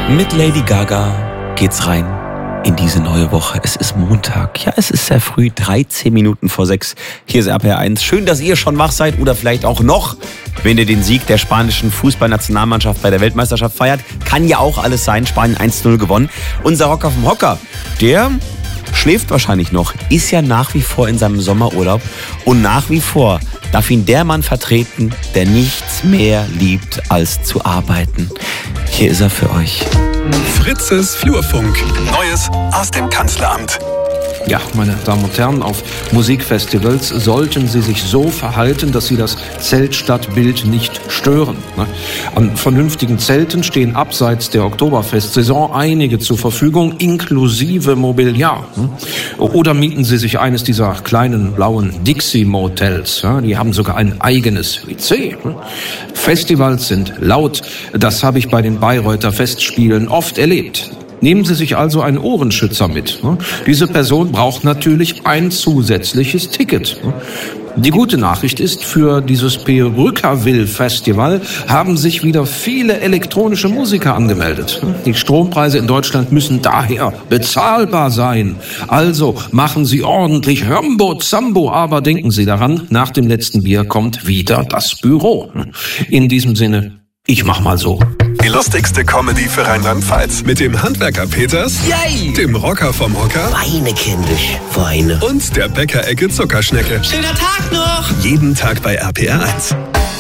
Mit Lady Gaga geht's rein in diese neue Woche. Es ist Montag. Ja, es ist sehr früh, 13 Minuten vor 6. Hier ist RPR1. Schön, dass ihr schon wach seid oder vielleicht auch noch, wenn ihr den Sieg der spanischen Fußballnationalmannschaft bei der Weltmeisterschaft feiert. Kann ja auch alles sein. Spanien 1-0 gewonnen. Unser Rocker vom Hocker, der schläft wahrscheinlich noch, ist ja nach wie vor in seinem Sommerurlaub und nach wie vor darf ihn der Mann vertreten, der nichts mehr liebt, als zu arbeiten. Hier ist er für euch. Fritzes Flurfunk. Neues aus dem Kanzleramt. Ja, meine Damen und Herren, auf Musikfestivals sollten Sie sich so verhalten, dass Sie das Zeltstadtbild nicht stören. An vernünftigen Zelten stehen abseits der Oktoberfestsaison einige zur Verfügung, inklusive Mobiliar. Oder mieten Sie sich eines dieser kleinen blauen Dixie-Motels. Die haben sogar ein eigenes WC. Festivals sind laut. Das habe ich bei den Bayreuther Festspielen oft erlebt. Nehmen Sie sich also einen Ohrenschützer mit. Diese Person braucht natürlich ein zusätzliches Ticket. Die gute Nachricht ist, für dieses Perückerville-Festival haben sich wieder viele elektronische Musiker angemeldet. Die Strompreise in Deutschland müssen daher bezahlbar sein. Also machen Sie ordentlich Rambo-Zambo, aber denken Sie daran, nach dem letzten Bier kommt wieder das Büro. In diesem Sinne, ich mach mal so. Die lustigste Comedy für Rheinland-Pfalz mit dem Handwerker Peters, Yay! dem Rocker vom Hocker Weine, kindisch, Weine. und der Bäckerecke Zuckerschnecke. Schöner Tag noch! Jeden Tag bei RPR1.